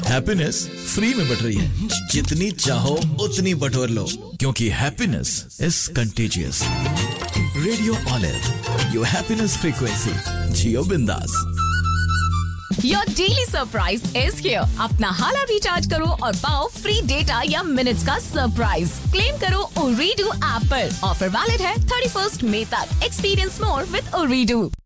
Happiness free में but रही है, जितनी चाहो उतनी बटोर लो, क्योंकि happiness is contagious. Radio olive, your happiness frequency, जियो बिंदास। Your daily surprise is here. अपना हाला रिचार्ज करो और पाओ फ्री डेटा या मिनट्स का सरप्राइज। क्लेम करो Ooredoo ऐप पर। ऑफर वैलिड है 31 मई तक। Experience more with Ooredoo.